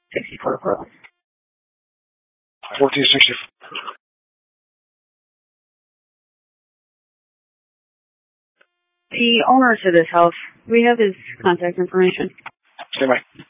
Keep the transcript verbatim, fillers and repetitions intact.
sixty-four Pro. fourteen sixty-four. The owner to this house, we have his contact information. Okay, bye.